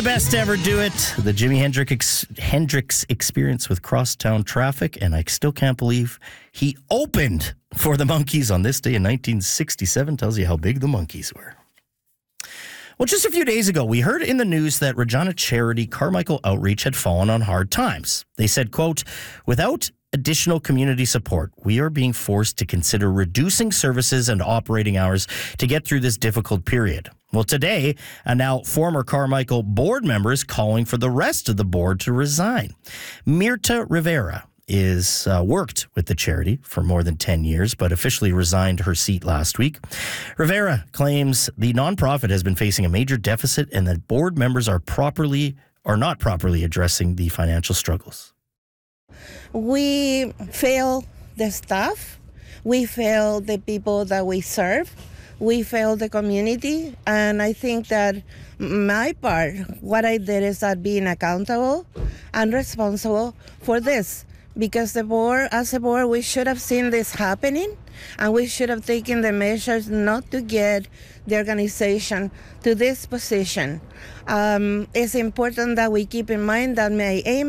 the best to ever do it. The Jimi Hendrix experience with Crosstown Traffic, and I still can't believe he opened for the Monkees on this day in 1967. Tells you how big the Monkees were. Well, just a few days ago, we heard in the news that Regina charity Carmichael Outreach had fallen on hard times. They said, quote, without additional community support, we are being forced to consider reducing services and operating hours to get through this difficult period. Well, today, a now former Carmichael board member is calling for the rest of the board to resign. Mirta Rivera is worked with the charity for more than 10 years, but officially resigned her seat last week. Rivera claims the nonprofit has been facing a major deficit and that board members are not properly addressing the financial struggles. We fail the staff, we fail the people that we serve, we fail the community, and I think that my part, what I did is that being accountable and responsible for this. Because the board, as a board, we should have seen this happening, and we should have taken the measures not to get the organization to this position. It's important that we keep in mind that my aim